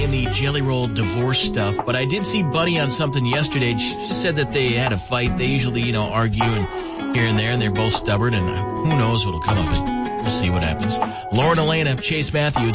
in the Jelly Roll divorce stuff, but I did see Buddy on something yesterday. She just said that they had a fight. They usually, argue and here and there, and they're both stubborn, and who knows what'll come of it. We'll see what happens. Lauren Elena, Chase Matthews.